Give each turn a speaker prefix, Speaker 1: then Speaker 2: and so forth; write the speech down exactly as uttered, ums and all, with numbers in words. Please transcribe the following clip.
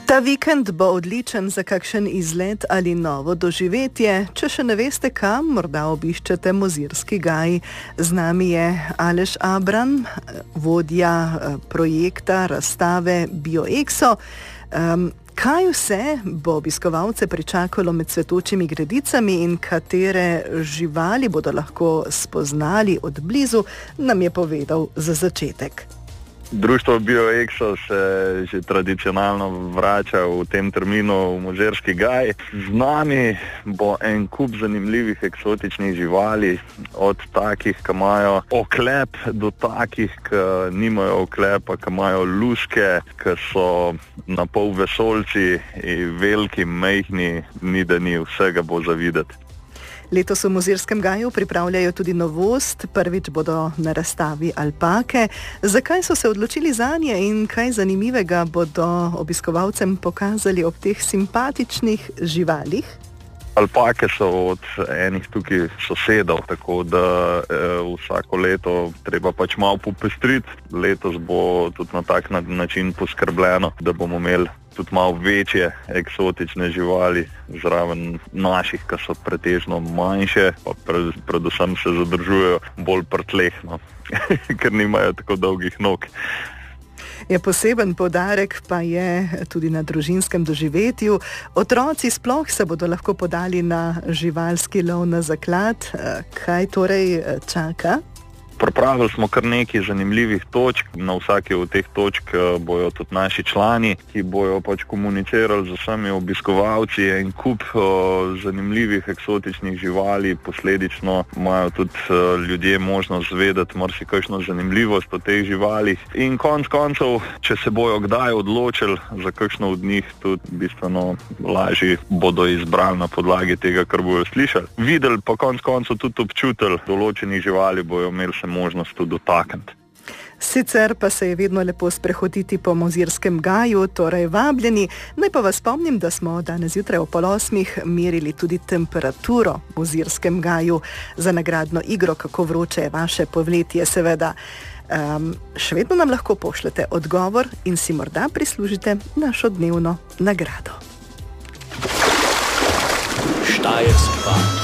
Speaker 1: Ta vikend bo odličen za kakšen izlet ali novo doživetje. Če še ne veste kam, morda obiščete Mozirski gaj. Z nami je Aleš Abran, vodja projekta razstave BioExo. Um, kaj vse bo obiskovalce pričakalo med cvetočimi gredicami in katere živali bodo lahko spoznali od blizu, nam je povedal za začetek.
Speaker 2: Društvo BioExo se že tradicionalno vrača v tem terminu v Mozirski gaj. Z nami bo en kup zanimivih eksotičnih živali, od takih, ki imajo oklep, do takih, ki nimajo oklepa, ki imajo luske, ki so na pol vesoljci, veliki, majhni, ni da ni, vsega bo za videti.
Speaker 1: Letos v Mozirskem gaju pripravljajo tudi novost, prvič bodo na razstavi alpake. Zakaj so se odločili zanje in kaj zanimivega bodo obiskovalcem pokazali ob teh simpatičnih živalih?
Speaker 2: Alpake so od enih tukaj sosedov, tako da eh, vsako leto treba pač malo popestriti. Letos bo tudi na tak način poskrbljeno, da bomo imeli tudi malo večje eksotične živali zraven naših, ki so pretežno manjše, pa pred, predvsem se zadržujejo bolj pri tleh, no, ker nimajo tako dolgih nog.
Speaker 1: Je poseben poudarek pa je tudi na družinskem doživetju. Otroci sploh se bodo lahko podali na živalski lov na zaklad. Kaj torej čaka?
Speaker 2: Pripravili smo kar nekaj zanimivih točk. Na vsaki od teh točk bojo tudi naši člani, ki bojo pač komunicirali z vsemi obiskovalci, en kup o, zanimivih eksotičnih živali. Posledično imajo tudi o, ljudje možnost zvedeti marsikakšno zanimivost o teh živalih. In konc koncev, če se bojo kdaj odločili za kakšno od njih, tudi bistveno lažje bodo izbrali na podlagi tega, kar bojo slišali. Videli pa konc koncev tudi občutili določenih živali, bojo imeli se možnost tudi dotakniti.
Speaker 1: Sicer pa se je vedno lepo sprehoditi po Mozirskem gaju, torej vabljeni. Naj pa vas spomnim, da smo danes zjutraj ob pol osmih merili tudi temperaturo v Mozirskem gaju za nagradno igro, kako vroče je vaše povletje, seveda. Um, še vedno nam lahko pošljete odgovor in si morda prislužite našo dnevno nagrado.
Speaker 3: Štajerski val.